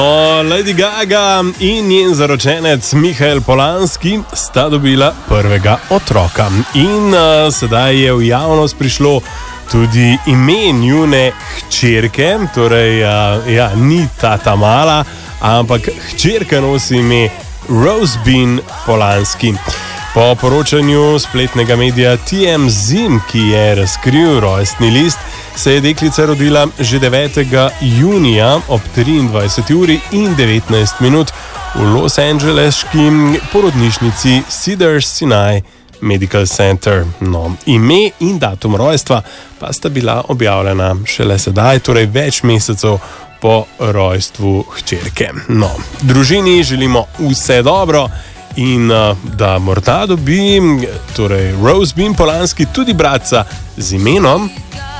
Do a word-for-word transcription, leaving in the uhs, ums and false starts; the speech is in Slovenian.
Lady Gaga in njen zaročenec Mihael Polanski sta dobila prvega otroka. In uh, sedaj je v javnost prišlo tudi ime njune hčerke, torej uh, ja, ni ta ta mala, ampak hčerka nosi ime Rose Bean Polanski. Po poročanju spletnega medija T M Z, ki je razkril rojstni list, se je deklica rodila že devetega junija ob triindvajseti uri in devetnajst minut v Los Angeleški porodnišnici Cedars-Sinai Medical Center. No, ime in datum rojstva pa sta bila objavljena šele sedaj, torej več mesecev po rojstvu hčerke. No, družini želimo vse dobro in uh, da morda dobi torej Rose Bean Polanski tudi bratca z imenom